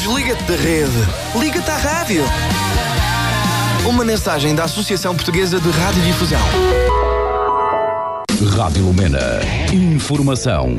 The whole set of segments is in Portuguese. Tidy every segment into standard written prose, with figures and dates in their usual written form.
Desliga-te da rede. Liga-te à rádio. Uma mensagem da Associação Portuguesa de Radiodifusão. Rádio Lumena. Informação.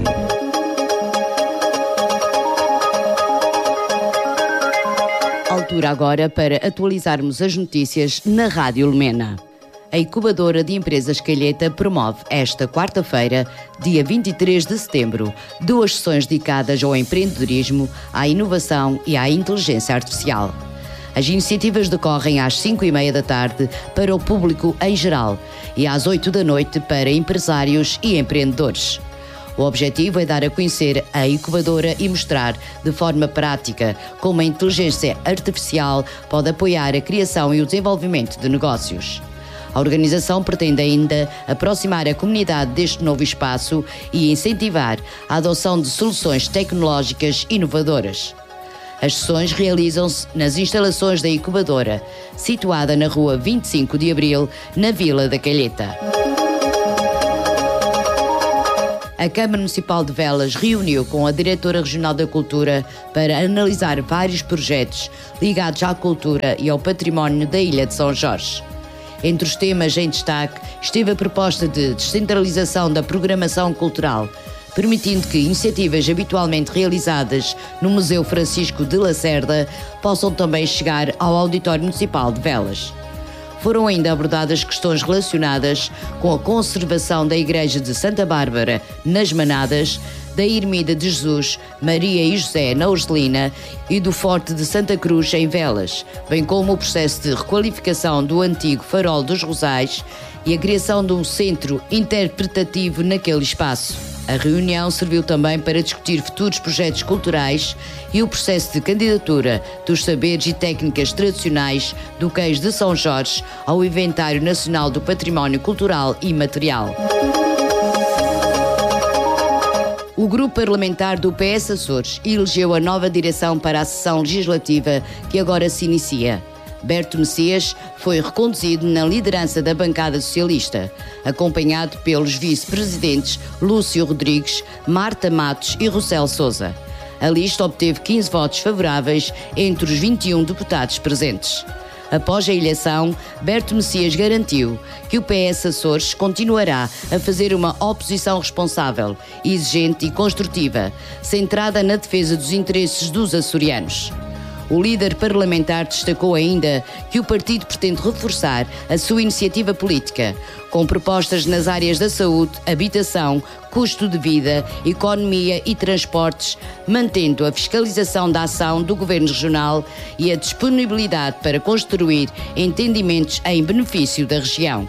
Altura agora para atualizarmos as notícias na Rádio Lumena. A incubadora de empresas Calheta promove esta quarta-feira, dia 23 de setembro, 2 sessões dedicadas ao empreendedorismo, à inovação e à inteligência artificial. As iniciativas decorrem às 5h30 da tarde para o público em geral e às 8 da noite para empresários e empreendedores. O objetivo é dar a conhecer a incubadora e mostrar de forma prática como a inteligência artificial pode apoiar a criação e o desenvolvimento de negócios. A organização pretende ainda aproximar a comunidade deste novo espaço e incentivar a adoção de soluções tecnológicas inovadoras. As sessões realizam-se nas instalações da incubadora, situada na rua 25 de Abril, na Vila da Calheta. A Câmara Municipal de Velas reuniu com a Diretora Regional da Cultura para analisar vários projetos ligados à cultura e ao património da Ilha de São Jorge. Entre os temas em destaque esteve a proposta de descentralização da programação cultural, permitindo que iniciativas habitualmente realizadas no Museu Francisco de Lacerda possam também chegar ao Auditório Municipal de Velas. Foram ainda abordadas questões relacionadas com a conservação da Igreja de Santa Bárbara nas Manadas, da Ermida de Jesus, Maria e José na Urselina e do Forte de Santa Cruz em Velas, bem como o processo de requalificação do antigo Farol dos Rosais e a criação de um centro interpretativo naquele espaço. A reunião serviu também para discutir futuros projetos culturais e o processo de candidatura dos saberes e técnicas tradicionais do Queijo de São Jorge ao Inventário Nacional do Património Cultural e Material. O grupo parlamentar do PS Açores elegeu a nova direção para a sessão legislativa que agora se inicia. Berto Messias foi reconduzido na liderança da bancada socialista, acompanhado pelos vice-presidentes Lúcio Rodrigues, Marta Matos e Rossel Sousa. A lista obteve 15 votos favoráveis entre os 21 deputados presentes. Após a eleição, Berto Messias garantiu que o PS Açores continuará a fazer uma oposição responsável, exigente e construtiva, centrada na defesa dos interesses dos açorianos. O líder parlamentar destacou ainda que o partido pretende reforçar a sua iniciativa política, com propostas nas áreas da saúde, habitação, custo de vida, economia e transportes, mantendo a fiscalização da ação do Governo Regional e a disponibilidade para construir entendimentos em benefício da região.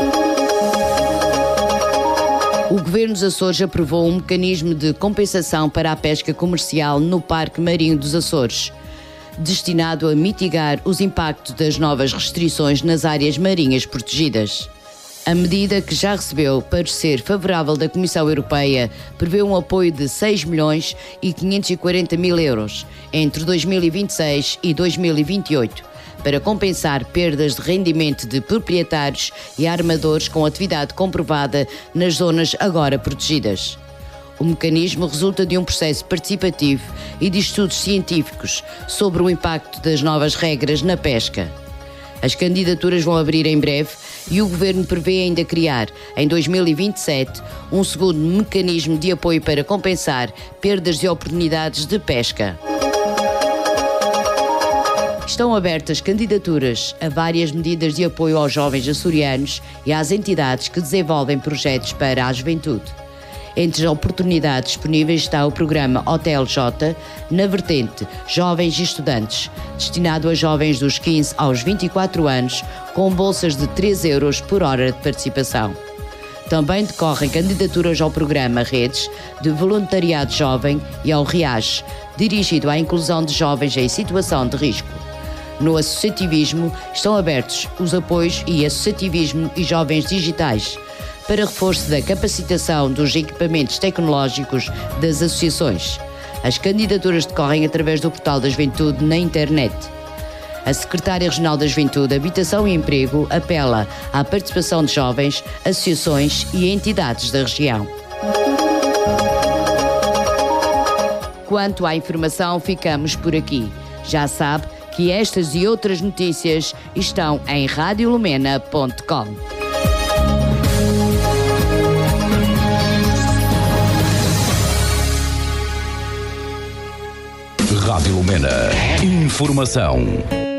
O Governo dos Açores aprovou um mecanismo de compensação para a pesca comercial no Parque Marinho dos Açores, destinado a mitigar os impactos das novas restrições nas áreas marinhas protegidas. A medida, que já recebeu parecer favorável da Comissão Europeia, prevê um apoio de 6 milhões e 540 mil euros entre 2026 e 2028, para compensar perdas de rendimento de proprietários e armadores com atividade comprovada nas zonas agora protegidas. O mecanismo resulta de um processo participativo e de estudos científicos sobre o impacto das novas regras na pesca. As candidaturas vão abrir em breve e o Governo prevê ainda criar, em 2027, um segundo mecanismo de apoio para compensar perdas de oportunidades de pesca. Estão abertas candidaturas a várias medidas de apoio aos jovens açorianos e às entidades que desenvolvem projetos para a juventude. Entre as oportunidades disponíveis está o programa Hotel J, na vertente Jovens e Estudantes, destinado a jovens dos 15 aos 24 anos, com bolsas de 3 euros por hora de participação. Também decorrem candidaturas ao programa Redes de Voluntariado Jovem e ao REAGE, dirigido à inclusão de jovens em situação de risco. No associativismo estão abertos os apoios e associativismo e jovens digitais, para reforço da capacitação dos equipamentos tecnológicos das associações. As candidaturas decorrem através do Portal da Juventude na internet. A Secretária Regional da Juventude, Habitação e Emprego apela à participação de jovens, associações e entidades da região. Quanto à informação, ficamos por aqui. Já sabe que estas e outras notícias estão em radiolumena.com. Rádio Lumena. Informação.